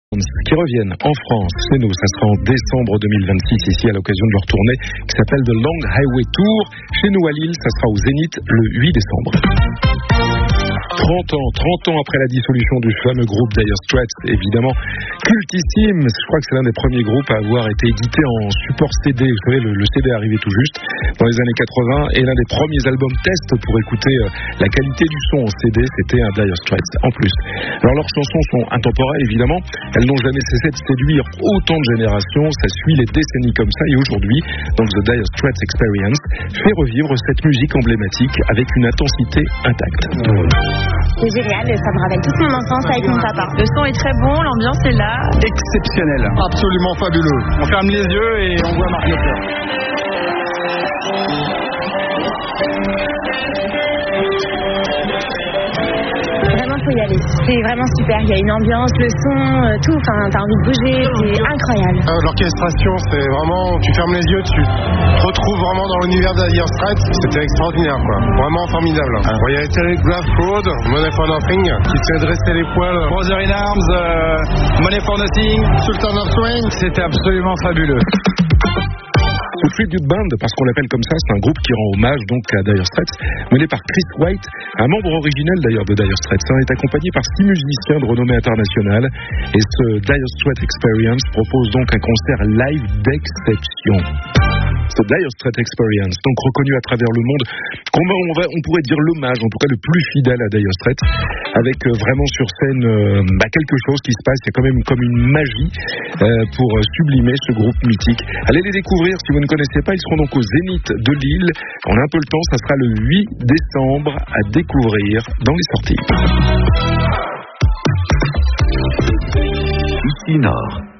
qui reviennent en France, chez nous, ça sera en décembre 2026 ici à l'occasion de leur tournée qui s'appelle The Long Highway Tour. Chez nous à Lille, ça sera au Zénith le 8 décembre. 30 ans après la dissolution du fameux groupe Dire Straits, évidemment cultissime. Je crois que c'est l'un des premiers groupes à avoir été édité en support CD. Vous savez, le CD est arrivé tout juste dans les années 80 et l'un des premiers albums test pour écouter la qualité du son en CD, c'était un Dire Straits en plus. Alors leurs chansons sont intemporelles évidemment, elles n'ont jamais cessé de séduire autant de générations, ça suit les décennies comme ça et aujourd'hui, donc The Dire Straits Experience fait revivre cette musique emblématique avec une intensité intacte. C'est génial, ça me rappelle toute mon enfance avec mon papa. Le son est très bon, l'ambiance est là. Exceptionnel, absolument fabuleux. On ferme les yeux et on voit Mario Fleur. Vraiment, faut y aller. C'est vraiment super. Il y a une ambiance, le son, tout. Enfin, t'as envie de bouger. C'est incroyable. L'orchestration, c'est vraiment. Tu fermes les yeux, tu te retrouves vraiment dans l'univers de Dire Straits. C'était extraordinaire, quoi. Vraiment formidable. Il y avait Telegraph Road, Money for Nothing, qui s'est dressé les poils. Brother in Arms, Money for Nothing, Sultan of Swing. C'était absolument fabuleux. Ce Tribute Band, parce qu'on l'appelle comme ça, c'est un groupe qui rend hommage donc à Dire Straits, mené par Chris White, un membre originel d'ailleurs de Dire Straits, est accompagné par 6 musiciens de renommée internationale. Et ce Dire Straits Experience propose donc un concert live d'exception. The Dire Straits Experience, donc reconnu à travers le monde, on pourrait dire l'hommage, en tout cas le plus fidèle à Dire Straits, avec vraiment sur scène quelque chose qui se passe, il y a quand même comme une magie pour sublimer ce groupe mythique. Allez les découvrir si vous ne connaissez pas, ils seront donc au Zénith de Lille. On a un peu le temps, ça sera le 8 décembre à découvrir dans les sorties. Ici Nord.